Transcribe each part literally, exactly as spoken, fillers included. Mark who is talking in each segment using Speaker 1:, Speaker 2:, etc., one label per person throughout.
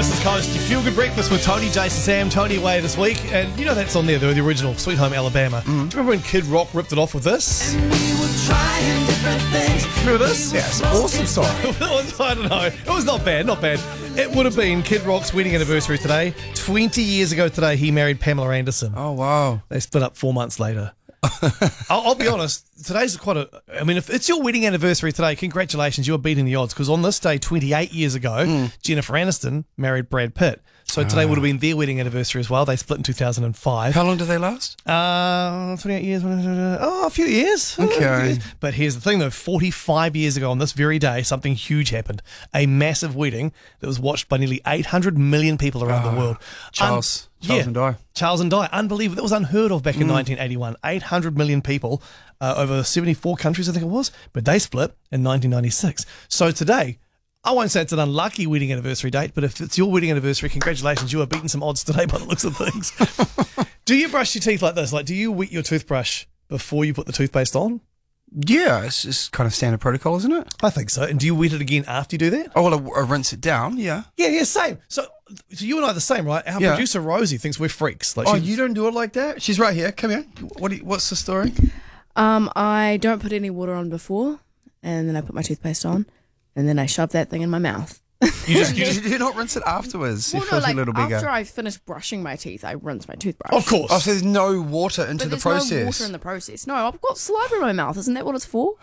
Speaker 1: This is Coast. You feel good breakfast with Tony, Jason, Sam, Tony away this week. And you know that's on there, the, the original Sweet Home Alabama. Mm. Do you remember when Kid Rock ripped it off with this?
Speaker 2: And we were trying different things.
Speaker 1: Remember this?
Speaker 3: Yeah, it's an awesome song.
Speaker 1: It was, I don't know. It was not bad, not bad. It would have been Kid Rock's wedding anniversary today. twenty years ago today, he married Pamela Anderson.
Speaker 3: Oh, wow.
Speaker 1: They split up four months later. I'll, I'll be honest, today's quite a... I mean, if it's your wedding anniversary today, congratulations, you're beating the odds. Because on this day, twenty-eight years ago, mm. Jennifer Aniston married Brad Pitt. So today ah. would have been their wedding anniversary as well. They split in two thousand five.
Speaker 3: How long did they last?
Speaker 1: Uh, twenty-eight years. Oh, a few years.
Speaker 3: Okay.
Speaker 1: But here's the thing, though. forty-five years ago on this very day, something huge happened. A massive wedding that was watched by nearly eight hundred million people around oh, the world.
Speaker 3: Charles.
Speaker 1: Un-
Speaker 3: Charles
Speaker 1: yeah,
Speaker 3: and Di.
Speaker 1: Charles and Di. Unbelievable. That was unheard of back in mm. nineteen eighty-one. eight hundred million people uh, over seventy-four countries, I think it was. But they split in nineteen ninety-six. So today... I won't say it's an unlucky wedding anniversary date, but if it's your wedding anniversary, congratulations, you are beating some odds today by the looks of things. Do you brush your teeth like this? Like, do you wet your toothbrush before you put the toothpaste on?
Speaker 3: Yeah, it's just kind of standard protocol, isn't it?
Speaker 1: I think so. And do you wet it again after you do that?
Speaker 3: Oh, well, I, I rinse it down, yeah.
Speaker 1: Yeah, yeah, same. So, so you and I are the same, right? Our
Speaker 3: yeah.
Speaker 1: producer, Rosie, thinks we're freaks. Like
Speaker 3: oh,
Speaker 1: she,
Speaker 3: you don't do it like that? She's right here. Come here. What? Do you, what's the story?
Speaker 4: Um, I don't put any water on before, and then I put my toothpaste on, and then I shove that thing in my mouth.
Speaker 1: You just, you just
Speaker 3: do not rinse it afterwards.
Speaker 4: Well,
Speaker 3: it
Speaker 4: no,
Speaker 3: feels
Speaker 4: like
Speaker 3: a little bigger.
Speaker 4: after I finish brushing my teeth, I rinse my toothbrush.
Speaker 1: Of course.
Speaker 3: Oh, so there's no water into
Speaker 4: but
Speaker 3: the
Speaker 4: there's
Speaker 3: process.
Speaker 4: no water in the process. No, I've got saliva in my mouth. Isn't that what it's for?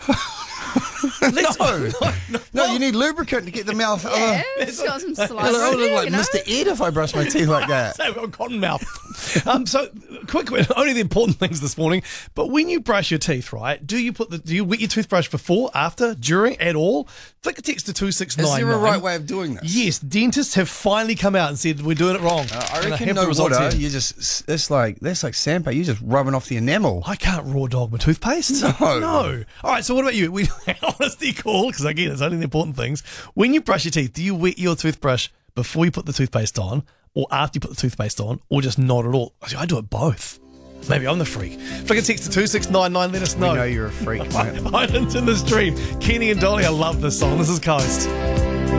Speaker 3: no. no, no, no, you need lubricant to get the mouth.
Speaker 4: Yeah,
Speaker 3: uh,
Speaker 4: it's got some saliva.
Speaker 3: I look
Speaker 4: there,
Speaker 3: like
Speaker 4: you know?
Speaker 3: Mister Ed if I brush my teeth like that.
Speaker 1: So I've got cotton mouth. um, so quick, only the important things this morning. But when you brush your teeth, right? Do you put the do you wet your toothbrush before, after, during, at all? Flick a text to two six nine nine.
Speaker 3: Is there a right way of doing this?
Speaker 1: Yes, dentists have finally come out and said we're doing it wrong.
Speaker 3: Uh, I reckon no water. You just it's like that's like sandpaper. You're just rubbing off the enamel.
Speaker 1: I can't raw dog my toothpaste.
Speaker 3: No,
Speaker 1: no. All right. So what about you? We honesty call because again, it's only the important things. When you brush your teeth, do you wet your toothbrush before you put the toothpaste on, or after you put the toothpaste on, or just not at all? I do it both. Maybe I'm the freak. Flick a text to two six nine nine. Let us know.
Speaker 3: We know you're a freak, mate.
Speaker 1: Islands in the Stream. Kenny and Dolly. I love this song. This is Coast.